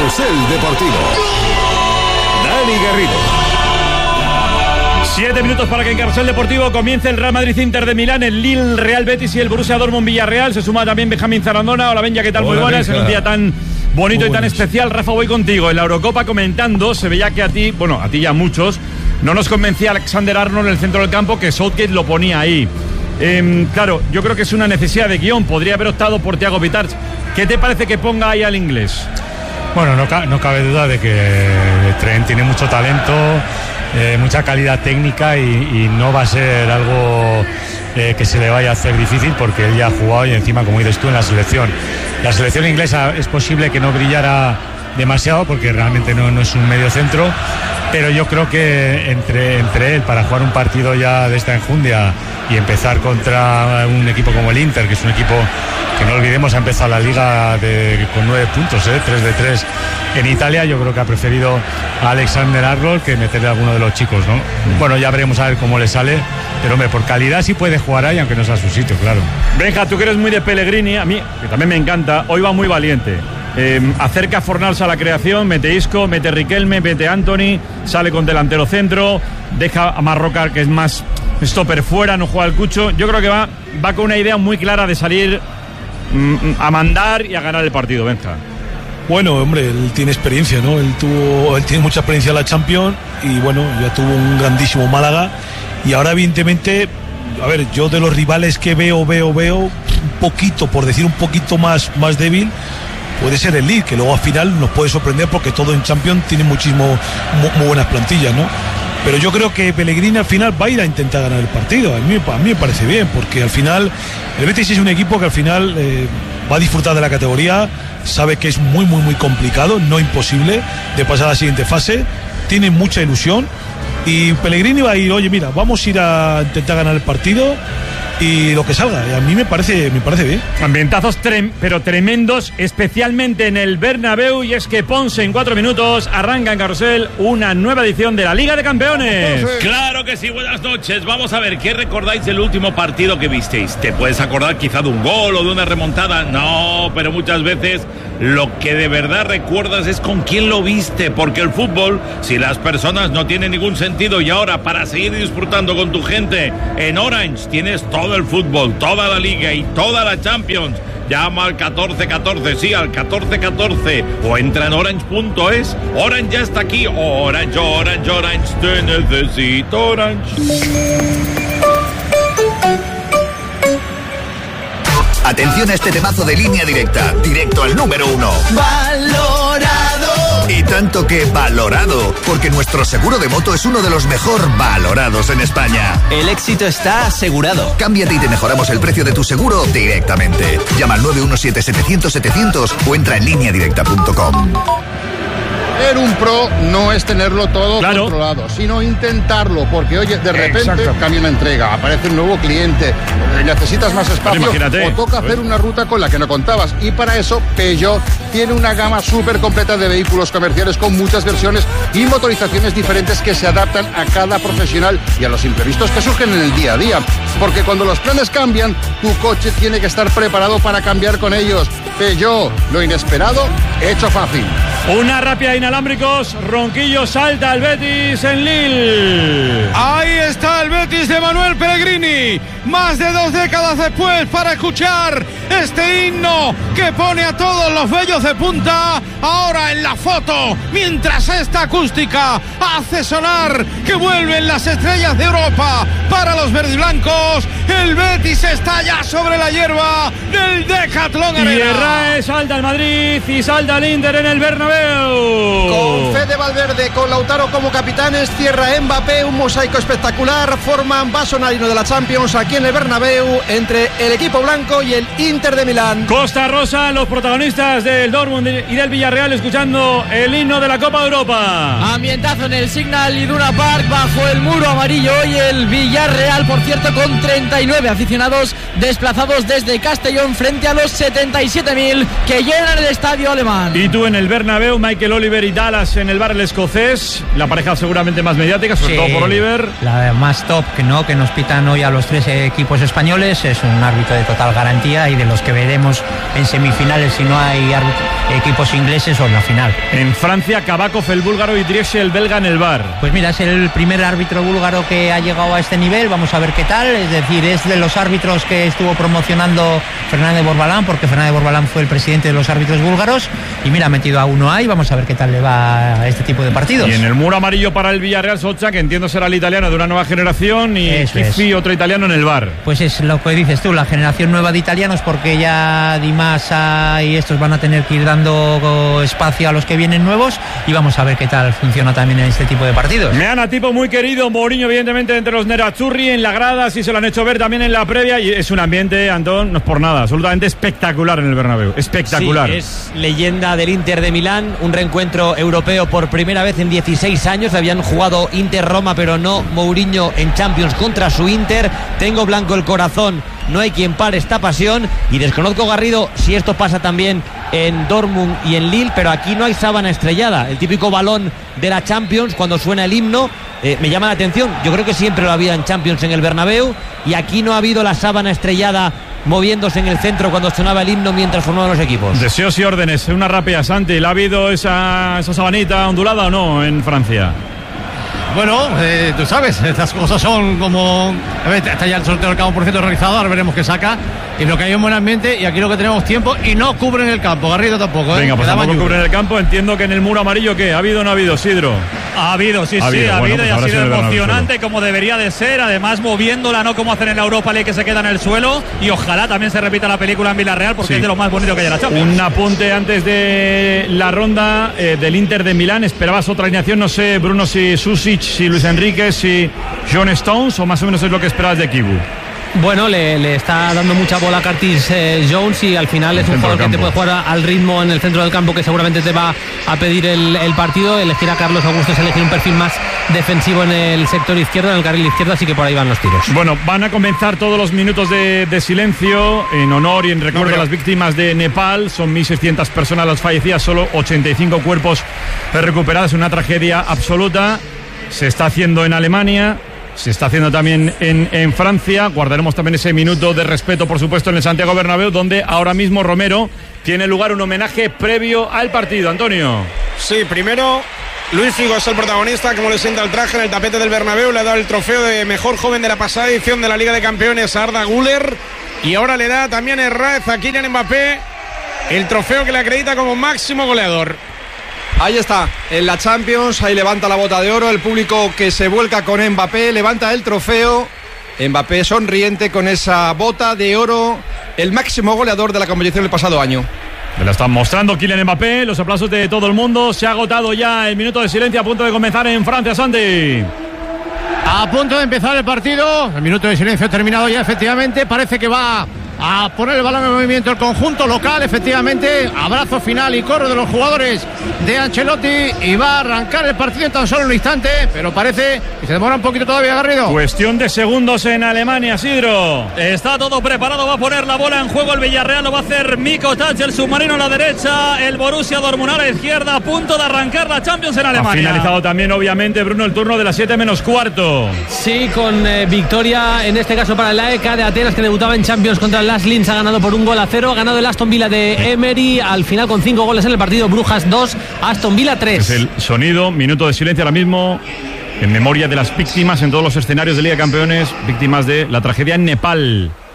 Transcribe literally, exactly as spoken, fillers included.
Carrusel Deportivo. Dani Garrido. Siete minutos para que en Carrusel Deportivo comience el Real Madrid Inter de Milán, el Lille Real Betis y el Borussia Dortmund Villarreal. Se suma también Benjamín Zarandona. Hola Benja, ¿qué tal? Hola, muy buenas. En un día tan bonito y tan especial. Rafa, voy contigo. En la Eurocopa comentando, se veía que a ti, bueno, a ti y a muchos, no nos convencía Alexander Arnold en el centro del campo, que Southgate lo ponía ahí. Eh, claro, yo creo que es una necesidad de guión. Podría haber optado por Thiago Pitarch. ¿Qué te parece que ponga ahí al inglés? Bueno, no, ca- no cabe duda de que Trent tiene mucho talento, eh, mucha calidad técnica y, y no va a ser algo eh, que se le vaya a hacer difícil porque él ya ha jugado y encima, como dices tú, en la selección. La selección inglesa es posible que no brillara demasiado porque realmente no, no es un medio centro, pero yo creo que entre, entre él para jugar un partido ya de esta enjundia y empezar contra un equipo como el Inter, que es un equipo que no olvidemos ha empezado la liga de, con nueve puntos, ¿eh? tres de tres en Italia, yo creo que ha preferido a Alexander Arnold que meterle a alguno de los chicos, ¿no? Mm. Bueno, ya veremos a ver cómo le sale, pero hombre, por calidad sí puede jugar ahí, aunque no sea su sitio, claro. Benja, tú que eres muy de Pellegrini, a mí, que también me encanta, hoy va muy valiente. Eh, acerca a Fornals a la creación, mete Isco, mete Riquelme, mete Anthony, sale con delantero centro, deja a Marroca, que es más stopper fuera, no juega el Cucho. Yo creo que va, va con una idea muy clara de salir mm, a mandar y a ganar el partido, Benja. Bueno, hombre, él tiene experiencia, ¿no? Él tuvo, él tiene mucha experiencia en la Champions y bueno, ya tuvo un grandísimo Málaga y ahora evidentemente, a ver, yo de los rivales que veo, veo, veo un poquito, por decir un poquito más, más débil, puede ser el Lille, que luego al final nos puede sorprender porque todo en Champions tiene muchísimo, muy, muy buenas plantillas, ¿no? Pero yo creo que Pellegrini al final va a ir a intentar ganar el partido. A mí, a mí me parece bien, porque al final el Betis es un equipo que al final eh, va a disfrutar de la categoría, sabe que es muy, muy, muy complicado, no imposible, de pasar a la siguiente fase, tiene mucha ilusión y Pellegrini va a ir, oye, mira, vamos a ir a intentar ganar el partido y lo que salga, y a mí me parece me parece bien. Ambientazos trem- pero tremendos, especialmente en el Bernabéu, y es que Ponce en cuatro minutos arranca en Carrusel una nueva edición de la Liga de Campeones. Claro que sí, buenas noches. Vamos a ver, ¿qué recordáis del último partido que visteis? ¿Te puedes acordar quizá de un gol o de una remontada? No, pero muchas veces lo que de verdad recuerdas es con quién lo viste, porque el fútbol, si las personas no tienen ningún sentido, y ahora para seguir disfrutando con tu gente en Orange tienes todo el fútbol, toda la liga y toda la Champions. Llama al catorce catorce, sí, al catorce catorce, o entra en orange punto es. Orange ya está aquí. Orange, Orange, Orange, te necesito Orange. Atención a este temazo de Línea Directa, directo al número uno. Valorado. Y tanto que valorado, porque nuestro seguro de moto es uno de los mejor valorados en España. El éxito está asegurado. Cámbiate y te mejoramos el precio de tu seguro directamente. Llama al nueve uno siete, setecientos, setecientos o entra en línea directa punto com. Ser un pro no es tenerlo todo claro. controlado, sino intentarlo, porque oye, de repente Exacto. cambia una entrega, aparece un nuevo cliente, necesitas más espacio o toca hacer una ruta con la que no contabas, y para eso Peugeot tiene una gama súper completa de vehículos comerciales con muchas versiones y motorizaciones diferentes que se adaptan a cada profesional y a los imprevistos que surgen en el día a día, porque cuando los planes cambian, tu coche tiene que estar preparado para cambiar con ellos. Peugeot, lo inesperado hecho fácil. Una rápida inalámbricos, Ronquillo salta el Betis en Lille. Ahí está el Betis de Manuel Pellegrini, más de dos décadas después, para escuchar este himno que pone a todos los vellos de punta. Ahora en la foto, mientras esta acústica hace sonar que vuelven las estrellas de Europa para los verdiblancos, el Betis está ya sobre la hierba del Decathlon Arena. Y Herrera salta el Madrid y salta el Inter en el Bernabéu. Con Fede Valverde, con Lautaro como capitanes, cierra Mbappé, un mosaico espectacular, forman vaso narino de la Champions aquí en el Bernabéu entre el equipo blanco y el Inter de Milán. Costa Rosa, los protagonistas del Dortmund y del Villarreal, escuchando el himno de la Copa de Europa. Ambientazo en el Signal Iduna Park, bajo el muro amarillo, y el Villarreal, por cierto, con treinta y nueve aficionados desplazados desde Castellón frente a los setenta y siete mil que llenan el estadio alemán. Y tú en el Bernabéu Bernabéu. Michael Oliver y Dallas en el bar el escocés. La pareja seguramente más mediática, sobre sí, todo por Oliver. La más top que no, que nos pitan hoy a los tres equipos españoles. Es un árbitro de total garantía y de los que veremos en semifinales si no hay equipos ingleses o en la final. En Francia, Kabakov el búlgaro y Driesche el belga en el bar. Pues mira, es el primer árbitro búlgaro que ha llegado a este nivel. Vamos a ver qué tal. Es decir, es de los árbitros que estuvo promocionando Fernández Borbalán, porque Fernández Borbalán fue el presidente de los árbitros búlgaros. Y mira, ha metido a uno ahí. Vamos a ver qué tal le va a este tipo de partidos. Y en el muro amarillo para el Villarreal, Socha, que entiendo será el italiano de una nueva generación, y Kiffi, otro italiano en el bar. Pues es lo que dices tú, la generación nueva de italianos, porque ya Di Massa y estos van a tener que ir dando espacio a los que vienen nuevos, y vamos a ver qué tal funciona también en este tipo de partidos. Me han a tipo muy querido, Mourinho evidentemente entre los Nerazzurri, en la grada, sí se lo han hecho ver también en la previa, y es un ambiente, Antón, no es por nada, absolutamente espectacular en el Bernabéu, espectacular. Sí, es leyenda del Inter de Milán, un reencuentro europeo por primera vez en dieciséis años, habían jugado Inter-Roma pero no Mourinho en Champions contra su Inter. Tengo blanco el corazón, no hay quien pare esta pasión, y desconozco, Garrido, si esto pasa también en Dortmund y en Lille, pero aquí no hay sábana estrellada, el típico balón de la Champions cuando suena el himno. Eh, me llama la atención, yo creo que siempre lo había en Champions en el Bernabéu, y aquí no ha habido la sábana estrellada moviéndose en el centro cuando sonaba el himno mientras formaban los equipos. Deseos y órdenes, una rápida, Santi, ¿la ha habido esa, esa sabanita ondulada o no en Francia? Bueno, eh, tú sabes, estas cosas son como... A ver, está ya el sorteo del campo, por cierto, realizado, ahora veremos qué saca. Y lo que hay un buen ambiente, y aquí lo que tenemos tiempo, y no cubren el campo, Garrido tampoco, ¿eh? Venga, pues tampoco cubren el campo. Entiendo que en el muro amarillo, ¿qué? ¿Ha habido o no ha habido, Sidro? Ha habido, sí, ha sí, habido, ha bueno, habido, pues y ha sido emocionante solo. como debería de ser, además moviéndola, no como hacen en la Europa League, que se queda en el suelo, y ojalá también se repita la película en Villarreal, porque sí, es de lo más bonito que hay en la Champions. Un apunte antes de la ronda eh, del Inter de Milán. ¿Esperabas otra alineación? No sé, Bruno, si Susic, si Luis Enrique, si John Stones, o más o menos es lo que esperabas de Kibu. Bueno, le, le está dando mucha bola a Curtis eh, Jones, y al final es un jugador que te puede jugar al ritmo en el centro del campo, que seguramente te va a pedir el, el partido. Elegir a Carlos Augusto es elegir un perfil más defensivo en el sector izquierdo, en el carril izquierdo, así que por ahí van los tiros. Bueno, van a comenzar todos los minutos de, de silencio en honor y en recuerdo no, pero... a las víctimas de Nepal. Son mil seiscientas personas las fallecidas, solo ochenta y cinco cuerpos recuperados, una tragedia absoluta. Se está haciendo en Alemania, se está haciendo también en, en Francia. Guardaremos también ese minuto de respeto, por supuesto, en el Santiago Bernabéu, donde ahora mismo, Romero, tiene lugar un homenaje previo al partido. Antonio. Sí, primero Luis Figo es el protagonista, como le sienta el traje en el tapete del Bernabéu. Le ha dado el trofeo de mejor joven de la pasada edición de la Liga de Campeones a Arda Güler, y ahora le da también Herraiz a Kylian Mbappé el trofeo que le acredita como máximo goleador. Ahí está, en la Champions, ahí levanta la bota de oro, el público que se vuelca con Mbappé, levanta el trofeo, Mbappé sonriente con esa bota de oro, el máximo goleador de la competición del pasado año. Me lo están mostrando Kylian Mbappé, los aplausos de todo el mundo. Se ha agotado ya el minuto de silencio, a punto de comenzar en Francia, Santi. A punto de empezar el partido, el minuto de silencio terminado ya, efectivamente, parece que va a poner el balón en movimiento el conjunto local, efectivamente, abrazo final y corro de los jugadores de Ancelotti, y va a arrancar el partido en tan solo un instante, pero parece que se demora un poquito todavía, Garrido. Cuestión de segundos en Alemania, Sidro. Está todo preparado, va a poner la bola en juego el Villarreal, lo va a hacer Miko Touch, el submarino a la derecha, el Borussia Dortmund a la izquierda, a punto de arrancar la Champions en Alemania. Ha finalizado también, obviamente, Bruno, el turno de las siete menos cuarto. Sí, con eh, victoria, en este caso para el A E K de Atenas, que debutaba en Champions contra el Las Linz, ha ganado por un gol a cero, ha ganado el Aston Villa de Emery, al final con cinco goles en el partido. Brujas dos, Aston Villa tres. Es el sonido, minuto de silencio ahora mismo, en memoria de las víctimas en todos los escenarios de Liga de Campeones, víctimas de la tragedia en Nepal.